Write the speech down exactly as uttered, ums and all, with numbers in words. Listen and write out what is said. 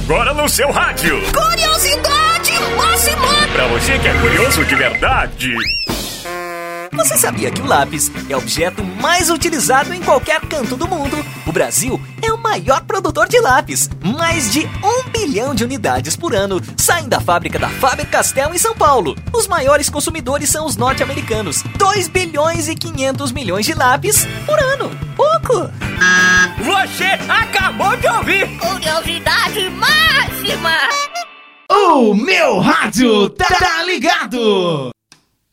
agora no seu rádio. Curiosidade máxima! Pra você que é curioso de verdade. Você sabia que o lápis é o objeto mais utilizado em qualquer canto do mundo? O Brasil é o maior produtor de lápis. Mais de um bilhão de unidades por ano saem da fábrica da Faber-Castell em São Paulo. Os maiores consumidores são os norte-americanos. dois bilhões e quinhentos milhões de lápis por ano. Pouco! Você acabou de ouvir! Curiosidade máxima! O meu rádio tá ligado!